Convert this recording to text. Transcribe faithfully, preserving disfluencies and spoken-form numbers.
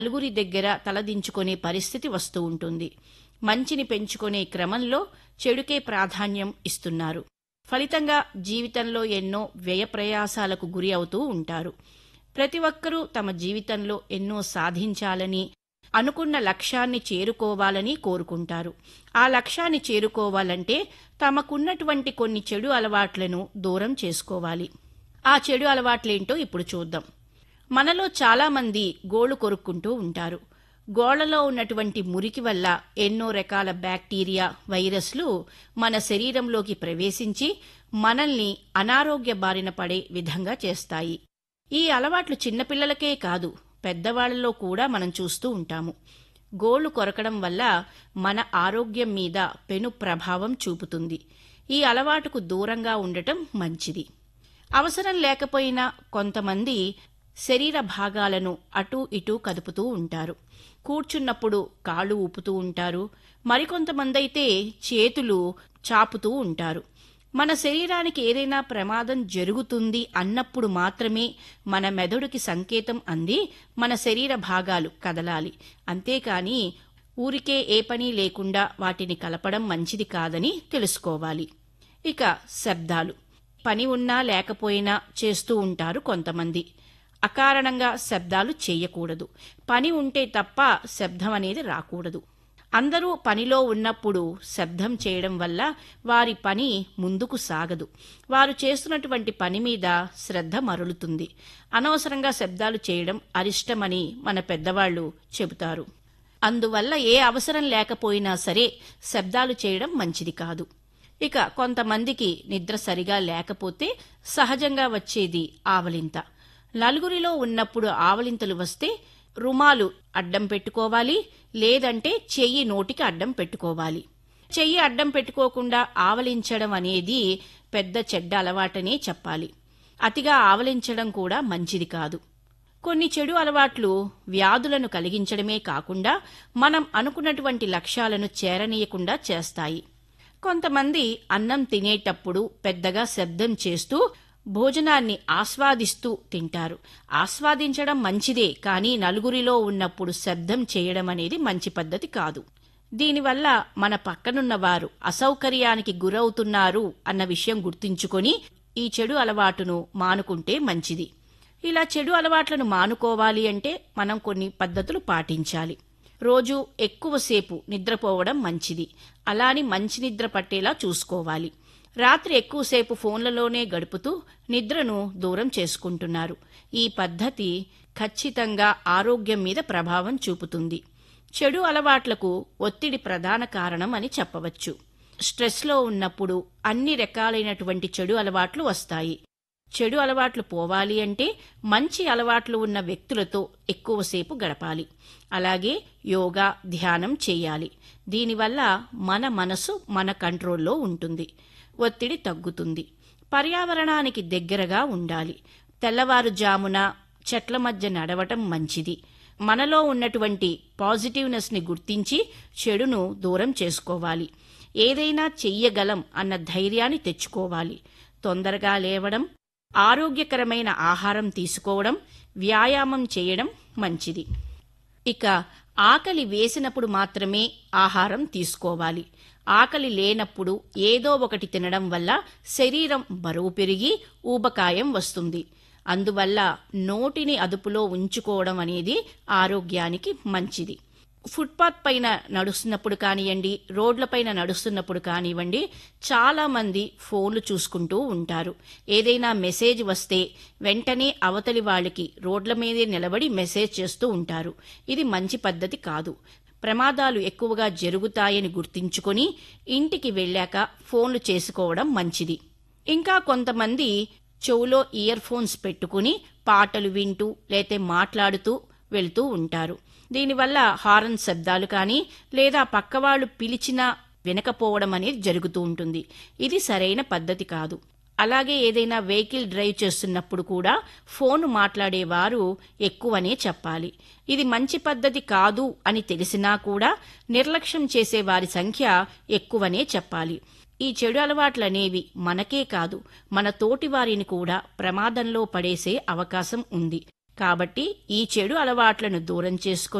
నలుగురి దగ్గర తలదించుకునే పరిస్థితి వస్తూ ఉంటుంది. మంచిని పెంచుకునే క్రమంలో చెడుకే ప్రాధాన్యం ఇస్తున్నారు. ఫలితంగా జీవితంలో ఎన్నో వ్యయప్రయాసాలకు గురి అవుతూ ఉంటారు. ప్రతి ఒక్కరూ తమ జీవితంలో ఎన్నో సాధించాలని, అనుకున్న లక్ష్యాన్ని చేరుకోవాలని కోరుకుంటారు. ఆ లక్ష్యాన్ని చేరుకోవాలంటే తమకున్నటువంటి కొన్ని చెడు అలవాట్లను దూరం చేసుకోవాలి. ఆ చెడు అలవాట్లేంటో ఇప్పుడు చూద్దాం. మనలో చాలామంది గోళ్లు కొరుక్కుంటూ ఉంటారు. గోళ్లలో ఉన్నటువంటి మురికి వల్ల ఎన్నో రకాల బ్యాక్టీరియా, వైరస్లు మన శరీరంలోకి ప్రవేశించి మనల్ని అనారోగ్య బారిన పడే విధంగా చేస్తాయి. ఈ అలవాట్లు చిన్నపిల్లలకే కాదు, పెద్దవాళ్లలో కూడా మనం చూస్తూ ఉంటాము. గోళ్లు కొరకడం వల్ల మన ఆరోగ్యం మీద పెను ప్రభావం చూపుతుంది. ఈ అలవాటుకు దూరంగా ఉండటం మంచిది. అవసరం లేకపోయినా కొంతమంది శరీర భాగాలను అటూ ఇటూ కదుపుతూ ఉంటారు. కూర్చున్నప్పుడు కాళ్ళు ఊపుతూ ఉంటారు. మరికొంతమందైతే చేతులు చాపుతూ ఉంటారు. మన శరీరానికి ఏదైనా ప్రమాదం జరుగుతుంది అన్నప్పుడు మాత్రమే మన మెదడుకి సంకేతం అంది మన శరీర భాగాలు కదలాలి. అంతేకాని ఊరికే ఏ పని లేకుండా వాటిని కలపడం మంచిది కాదని తెలుసుకోవాలి. ఇక శబ్దాలు పని ఉన్నా లేకపోయినా చేస్తూ ఉంటారు కొంతమంది. అకారణంగా శబ్దాలు చేయకూడదు. పని ఉంటే తప్ప శబ్దం అనేది రాకూడదు. అందరూ పనిలో ఉన్నప్పుడు శబ్దం చేయడం వల్ల వారి పని ముందుకు సాగదు. వారు చేస్తున్నటువంటి పని మీద శ్రద్ధ మరలుతుంది. అనవసరంగా శబ్దాలు చేయడం అరిష్టమని మన పెద్దవాళ్లు చెబుతారు. అందువల్ల ఏ అవసరం లేకపోయినా సరే శబ్దాలు చేయడం మంచిది కాదు. ఇక కొంతమందికి నిద్ర సరిగా లేకపోతే సహజంగా వచ్చేది ఆవలింత. నలుగురిలో ఉన్నప్పుడు ఆవలింతలు వస్తే రుమాలు అడ్డం పెట్టుకోవాలి, లేదంటే చెయ్యి నోటికి అడ్డం పెట్టుకోవాలి. చెయ్యి అడ్డం పెట్టుకోకుండా ఆవలించడం అనేది పెద్ద చెడ్డ అలవాటనే చెప్పాలి. అతిగా ఆవలించడం కూడా మంచిది కాదు. కొన్ని చెడు అలవాట్లు వ్యాధులను కలిగించడమే కాకుండా మనం అనుకున్నటువంటి లక్ష్యాలను చేరనీయకుండా చేస్తాయి. కొంతమంది అన్నం తినేటప్పుడు పెద్దగా శబ్దం చేస్తూ భోజనాన్ని ఆస్వాదిస్తూ తింటారు. ఆస్వాదించడం మంచిదే, కానీ నలుగురిలో ఉన్నప్పుడు శబ్దం చేయడం అనేది మంచి పద్ధతి కాదు. దీనివల్ల మన పక్కనున్న వారు అసౌకర్యానికి గురవుతున్నారు అన్న విషయం గుర్తుంచుకొని ఈ చెడు అలవాటును మానుకుంటే మంచిది. ఇలా చెడు అలవాట్లను మానుకోవాలి అంటే మనం కొన్ని పద్ధతులు పాటించాలి. రోజు ఎక్కువసేపు నిద్రపోవడం మంచిది. అలాని మంచి నిద్ర పట్టేలా చూసుకోవాలి. రాత్రి ఎక్కువసేపు ఫోన్లలోనే గడుపుతూ నిద్రను దూరం చేసుకుంటున్నారు. ఈ పద్ధతి ఖచ్చితంగా ఆరోగ్యం మీద ప్రభావం చూపుతుంది. చెడు అలవాట్లకు ఒత్తిడి ప్రధాన కారణం అని చెప్పవచ్చు. స్ట్రెస్లో ఉన్నప్పుడు అన్ని రకాలైనటువంటి చెడు అలవాట్లు వస్తాయి. చెడు అలవాట్లు పోవాలి అంటే మంచి అలవాట్లు ఉన్న వ్యక్తులతో ఎక్కువసేపు గడపాలి. అలాగే యోగా, ధ్యానం చేయాలి. దీనివల్ల మన మనసు మన కంట్రోల్లో ఉంటుంది. ఒత్తిడి తగ్గుతుంది. పర్యావరణానికి దగ్గరగా ఉండాలి. తెల్లవారుజామున చెట్ల మధ్య నడవటం మంచిది. మనలో ఉన్నటువంటి పాజిటివ్నెస్ ని గుర్తించి చెడును దూరం చేసుకోవాలి. ఏదైనా చెయ్యగలం అన్న ధైర్యాన్ని తెచ్చుకోవాలి. తొందరగా లేవడం, ఆరోగ్యకరమైన ఆహారం తీసుకోవడం, వ్యాయామం చేయడం మంచిది. ఇక ఆకలి వేసినప్పుడు మాత్రమే ఆహారం తీసుకోవాలి. ఆకలి లేనప్పుడు ఏదో ఒకటి తినడం వల్ల శరీరం బరువు పెరిగి ఊబకాయం వస్తుంది. అందువల్ల నోటిని అదుపులో ఉంచుకోవడం అనేది ఆరోగ్యానికి మంచిది. ఫుట్పాత్ పైన నడుస్తున్నప్పుడు కానివ్వండి, రోడ్లపైన నడుస్తున్నప్పుడు కానివ్వండి, చాలా మంది ఫోన్లు చూసుకుంటూ ఉంటారు. ఏదైనా మెసేజ్ వస్తే వెంటనే అవతలి వాళ్ళకి రోడ్ల మీదే నిలబడి మెసేజ్ చేస్తూ ఉంటారు. ఇది మంచి పద్ధతి కాదు. ప్రమాదాలు ఎక్కువగా జరుగుతాయని గుర్తించుకొని ఇంటికి వెళ్ళాక ఫోన్లు చేసుకోవడం మంచిది. ఇంకా కొంతమంది చెవులో ఇయర్ ఫోన్స్ పెట్టుకుని పాటలు వింటూ లేతే మాట్లాడుతూ వెళ్తూ ఉంటారు. దీనివల్ల హారన్ శబ్దాలు కానీ లేదా పక్కవాళ్లు పిలిచినా వినకపోవడం అనేది జరుగుతూ ఉంటుంది. ఇది సరైన పద్ధతి కాదు. అలాగే ఏదైనా వెహికల్ డ్రైవ్ చేస్తున్నప్పుడు కూడా ఫోన్ మాట్లాడేవారు ఎక్కువనే చెప్పాలి. ఇది మంచి పద్ధతి కాదు అని తెలిసినా కూడా నిర్లక్ష్యం చేసే వారి సంఖ్య ఎక్కువనే చెప్పాలి. ఈ చెడు అలవాట్లనేవి మనకే కాదు, మన తోటి వారిని కూడా ప్రమాదంలో పడేసే అవకాశం ఉంది. కాబట్టి ఈ చెడు అలవాట్లను దూరం చేసుకొని